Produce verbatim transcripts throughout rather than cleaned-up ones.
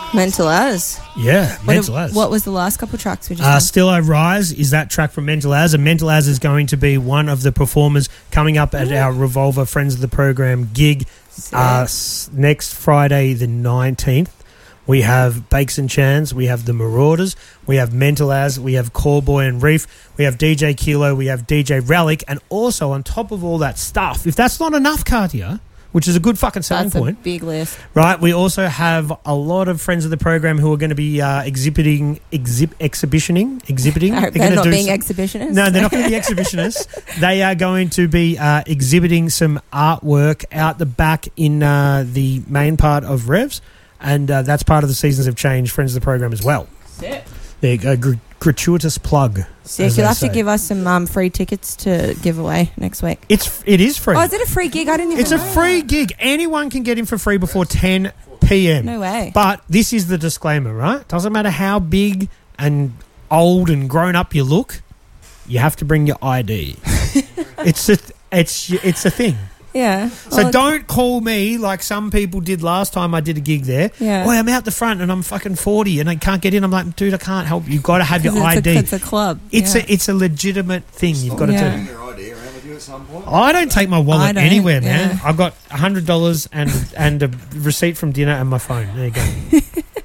Mental As. Yeah, What Mental a- As. What was the last couple of tracks we just Uh, done? Still I Rise is that track from Mental As, and Mental As is going to be one of the performers coming up at our Revolver Friends of the Program gig uh, s- next Friday the nineteenth. We have Bakes and Chans, we have the Marauders, we have Mental As, we have Callboy and Reef, we have D J Kilo, we have D J Relic, and also on top of all that stuff, if that's not enough, Katia, which is a good fucking selling That's point. a big list. Right, we also have a lot of friends of the program who are going to be uh, exhibiting, exhib- exhibitioning, exhibiting. I hope They're they're gonna not do being some- exhibitionists. No, they're not going to be exhibitionists. They are going to be uh, exhibiting some artwork out the back in uh, the main part of Revs, and uh, that's part of the Seasons of Change friends of the program as well. Sick. There you go, gr- gratuitous plug. Sick. as You'll they have to say. give us some um, free tickets to give away next week. It's it is free. Oh, is it a free gig? I didn't even It's a know free that. gig. Anyone can get in for free before ten p.m. No way. But this is the disclaimer, right? Doesn't matter how big and old and grown up you look, you have to bring your I D. it's a it's it's a thing. Yeah. So Well, don't call me like some people did last time I did a gig there. Yeah. Oh, I'm out the front and I'm fucking forty and I can't get in. I'm like, dude, I can't help you. You've got to have your 'cause I it's D. A, it's a club. It's yeah. a it's a legitimate thing you've got to Yeah. do. Your I D around with you at some point. I don't take my I wallet don't, anywhere, man. yeah. I've got a hundred dollars and and a receipt from dinner and my phone. There you go.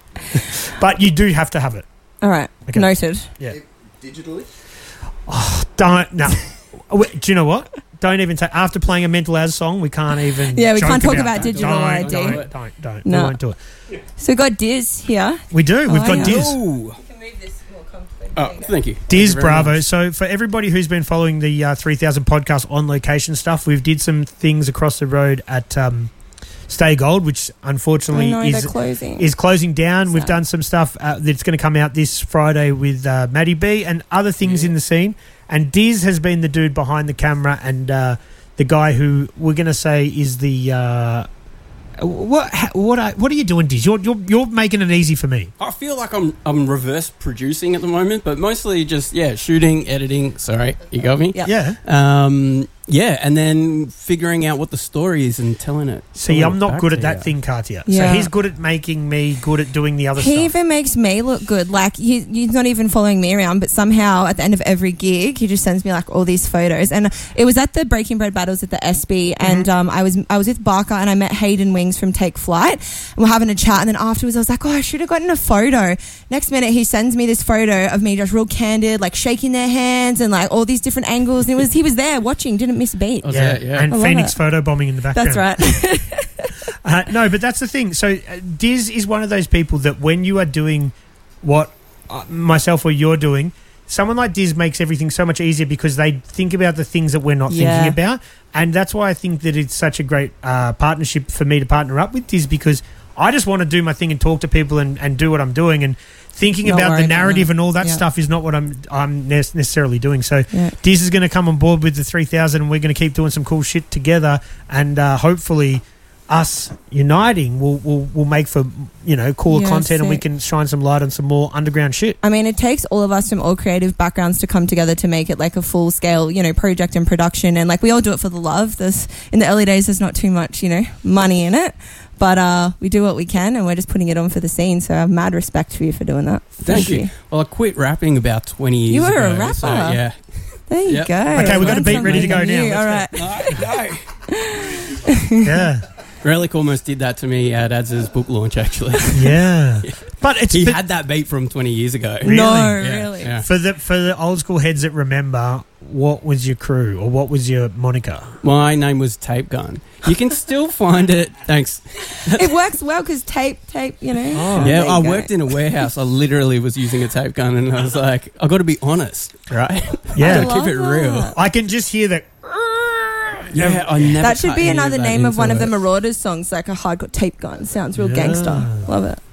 But you do have to have it. All right. Okay. Noted. Yeah. Digitally? Don't no. Wait, do you know what? Don't even take after playing a Mental As song. We can't even. Yeah, we joke can't talk about, about that. digital don't, I D. Don't don't don't. No. We won't do it. So we got Diz here. We do. We've Oh, got yeah. Diz. Ooh. You can move this more comfortably. Oh, thank you. Diz, Thank you very bravo. much. So for everybody who's been following the uh, three thousand podcast on location stuff, we've did some things across the road at um, Stay Gold, which unfortunately I know, is they're closing. is closing down. We've Sad. done some stuff uh, that's going to come out this Friday with uh, Maddie B and other things in the scene. And Diz has been the dude behind the camera and uh, the guy who we're going to say is the uh, what ha- what are, what are you doing, Diz? You're, you're you're making it easy for me. I feel like I'm I'm reverse producing at the moment, but mostly just yeah, shooting, editing. Sorry, you got me. Yeah. Yeah. Um, yeah, and then figuring out what the story is and telling it. See, telling I'm it not back good to at that you. thing, Katia. Yeah. So he's good at making me good at doing the other He stuff. even makes me look good. Like he, he's not even following me around, but somehow at the end of every gig, he just sends me like all these photos. And it was at the Breaking Bread battles at the S B, Mm-hmm. and um, I was I was with Barker, and I met Hayden Wings from Take Flight. And we're having a chat, and then afterwards, I was like, oh, I should have gotten a photo. Next minute, he sends me this photo of me just real candid, like shaking their hands and like all these different angles. And it was he was there watching, didn't miss a beat. Oh, yeah, yeah, yeah. and I love Phoenix it. photo bombing in the background. That's right. Uh, no, but that's the thing. So uh, Diz is one of those people that when you are doing what uh, myself or you're doing, someone like Diz makes everything so much easier because they think about the things that we're not Yeah. thinking about. And that's why I think that it's such a great uh, partnership for me to partner up with Diz, because I just want to do my thing and talk to people and, and do what I'm doing. And thinking Not about worried the about narrative that. and all that Yeah. stuff is not what I'm I'm ne- necessarily doing. So Yeah. Diz is going to come on board with the three thousand and we're going to keep doing some cool shit together. And uh, hopefully us uniting will, will, will make for, you know, cooler Yeah, content and we sick. can shine some light on some more underground shit. I mean, it takes all of us from all creative backgrounds to come together to make it like a full scale, you know, project and production. And like we all do it for the love. There's in the early days, there's not too much, you know, money in it, but uh, we do what we can, and we're just putting it on for the scene. So I have mad respect for you for doing that. Thank you. Well, I quit rapping about twenty years You were a ago. rapper. So, yeah. There you Yep. go. Okay, we've got a Learn beat ready to something go now. new. Let's All go. right. No, no. Yeah. Relic almost did that to me at Adz's book launch, actually. Yeah. But it's He but had that beat from twenty years ago. Really? No, Yeah, really. yeah. for the for the old school heads that remember, what was your crew or what was your moniker? My name was Tape Gun. You can still find it. Thanks. It works well because tape, tape, you know. Oh. There Yeah, you I go. worked in a warehouse. I literally was using a tape gun, and I was like, I got to be honest, right? Yeah. I gotta keep it love real. that. I can just hear that. Yeah, I never. That should cut be any another that name of into one of the it. Marauders songs, like a hardcore tape gun. Sounds real Yeah. gangster. Love it.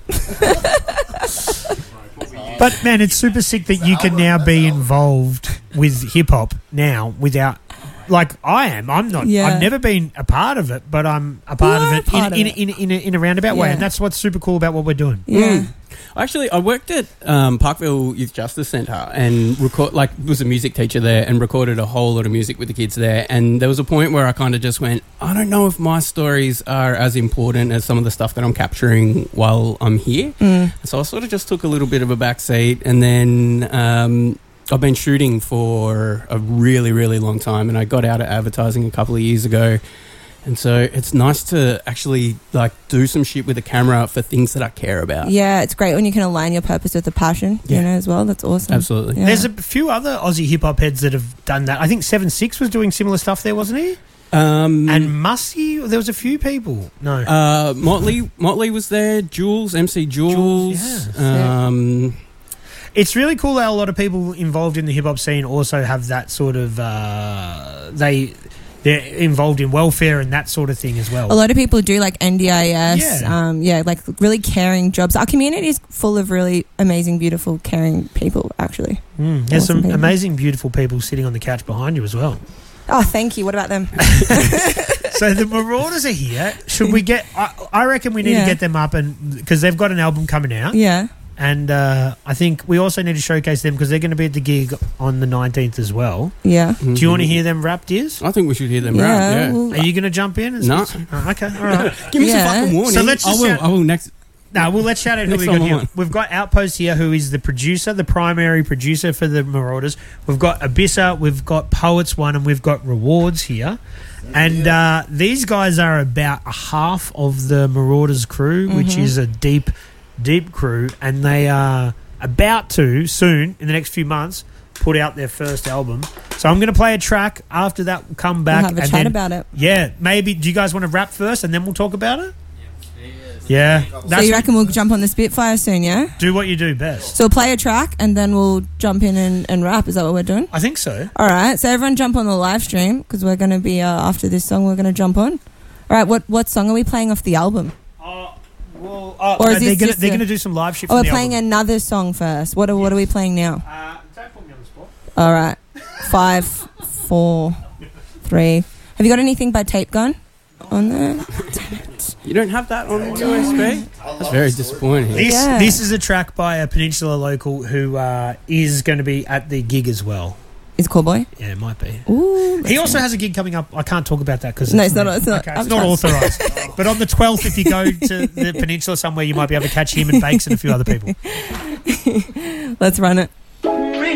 But man, it's super sick that you can now be involved with hip hop now without like I am. I'm not. Yeah. I've never been a part of it, but I'm a part You of are it, a part in, of in, it. in, in, a, in a roundabout way, Yeah. and that's what's super cool about what we're doing. Yeah. Mm. Actually, I worked at um, Parkville Youth Justice Centre and record like was a music teacher there and recorded a whole lot of music with the kids there. And there was a point where I kind of just went, I don't know if my stories are as important as some of the stuff that I'm capturing while I'm here. Mm. So I sort of just took a little bit of a back seat, and then um, I've been shooting for a really, really long time, and I got out of advertising a couple of years ago. And so it's nice to actually like do some shit with a camera for things that I care about. Yeah, it's great when you can align your purpose with the passion, Yeah. you know, as well. That's awesome. Absolutely. Yeah. There's a few other Aussie hip hop heads that have done that. I think Seven Six was doing similar stuff there, wasn't he? Um, And Mussy, there was a few people. No, uh, Motley, Motley was there. Jules, M C Jules. Jules, yes. um, it's really cool that a lot of people involved in the hip hop scene also have that sort of uh, they they're involved in welfare and that sort of thing as well. A lot of people do like N D I S, Yeah. um, yeah, like really caring jobs. Our community is full of really amazing, beautiful, caring people, actually. Mm, there's Awesome some people. amazing, beautiful people sitting on the couch behind you as well. Oh, thank you. What about them? So the Marauders are here. Should we get? I, I reckon we need Yeah. to get them up, and because they've got an album coming out, Yeah. and uh, I think we also need to showcase them because they're going to be at the gig on the nineteenth as well. Yeah. Do you want to hear them rap, Dears? I think we should hear them Yeah. rap. Yeah. well, Are you going to jump in? and- No. Oh, okay, all right. Give me Yeah. some fucking warning. So let's I just will. shout- I will next. No, well, let's shout out who Next we got time here. on. We've got Outpost here, who is the producer, the primary producer for the Marauders. We've got Abyssa, we've got Poets One, and we've got Rewards here. And uh, these guys are about a half of the Marauders crew, which Mhm. is a deep, deep crew. And they are about to, soon, in the next few months, put out their first album. So I'm going to play a track. After that, we'll come we'll back. have a and chat then, about it. Yeah, maybe. Do you guys want to rap first and then we'll talk about it? Yeah. So That's you what- reckon we'll jump on the Spitfire soon, yeah? do what you do best. So we'll play a track and then we'll jump in and, and rap. Is that what we're doing? I think so. All right. So everyone jump on the live stream because we're going to be, uh, after this song, we're going to jump on. All right. What what song are we playing off the album? Oh, well, oh, Or no, is they're this gonna just they're a- gonna do some live shit. Oh, from we're the playing album. another song first. What are, what are we playing now? Uh, don't put me on the spot. All right. Five, four, three. Have you got anything by Tape Gun on there? You don't have that on U S B? That's very disappointing. This Yeah. this is a track by a Peninsula local who uh, is going to be at the gig as well. Is Callboy? Yeah, it might be. Ooh. He also has a gig coming up. I can't talk about that because No, it's not- it's not okay, it's not authorised. But on the twelfth, if you go to the Peninsula somewhere, you might be able to catch him and Bakes and a few other people. Let's run it.